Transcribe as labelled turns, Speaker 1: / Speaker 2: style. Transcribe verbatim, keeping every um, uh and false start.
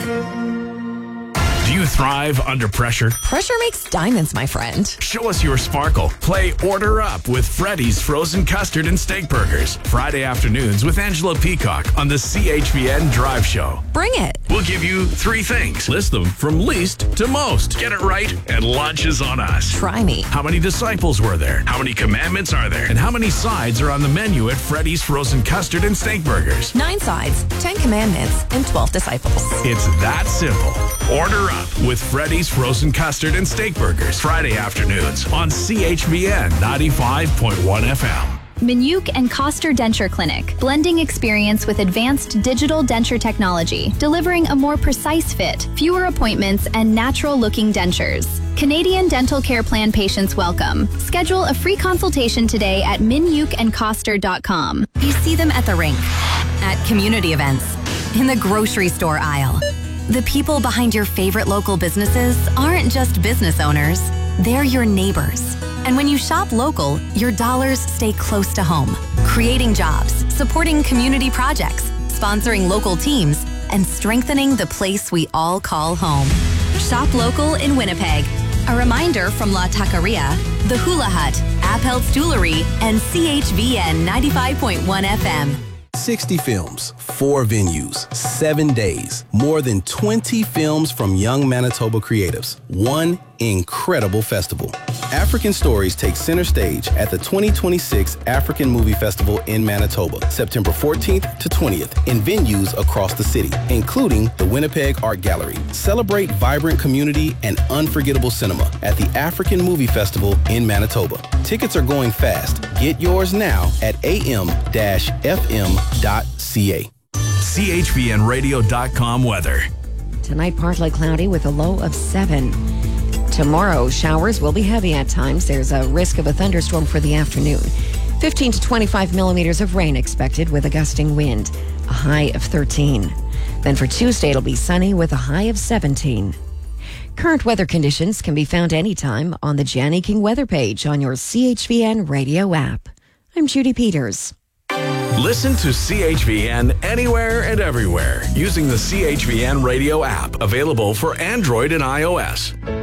Speaker 1: Do you thrive under pressure?
Speaker 2: Pressure makes diamonds, my friend.
Speaker 1: Show us your sparkle. Play Order Up with Freddy's Frozen Custard and Steak Burgers. Friday afternoons with Angela Peacock on the C H V N Drive Show.
Speaker 2: Bring it.
Speaker 1: We'll give you three things. List them from least to most. Get it right, and lunch is on us.
Speaker 2: Try me.
Speaker 1: How many disciples were there? How many commandments are there? And how many sides are on the menu at Freddy's Frozen Custard and Steak Burgers?
Speaker 2: Nine sides, ten commandments, and twelve disciples.
Speaker 1: It's that simple. Order up with Freddy's Frozen Custard and Steak Burgers. Friday afternoons on C H V N ninety-five point one F M.
Speaker 3: Minuk and Koster Denture Clinic, blending experience with advanced digital denture technology, delivering a more precise fit, fewer appointments, and natural-looking dentures. Canadian Dental Care Plan patients welcome. Schedule a free consultation today at minuk and koster dot com.
Speaker 4: You see them at the rink, at community events, in the grocery store aisle. The people behind your favorite local businesses aren't just business owners, they're your neighbors. And when you shop local, your dollars stay close to home, creating jobs, supporting community projects, sponsoring local teams, and strengthening the place we all call home. Shop local in Winnipeg. A reminder from La Taqueria, The Hula Hut, Appelt Stoolery, and C H V N ninety-five point one F M.
Speaker 5: sixty films, four venues, seven days, more than twenty films from young Manitoba creatives, one incredible festival. African Stories takes center stage at the twenty twenty-six African Movie Festival in Manitoba, September fourteenth to twentieth, in venues across the city, including the Winnipeg Art Gallery. Celebrate vibrant community and unforgettable cinema at the African Movie Festival in Manitoba. Tickets are going fast. Get yours now at a m dash f m dot c a.
Speaker 1: C H V N radio dot com weather.
Speaker 6: Tonight, partly cloudy with a low of seven. Tomorrow, showers will be heavy at times. There's a risk of a thunderstorm for the afternoon. fifteen to twenty-five millimeters of rain expected with a gusting wind, a high of thirteen. Then for Tuesday, it'll be sunny with a high of seventeen. Current weather conditions can be found anytime on the Janny King weather page on your C H V N radio app. I'm Judy Peters.
Speaker 1: Listen to C H V N anywhere and everywhere using the C H V N radio app, available for Android and iOS.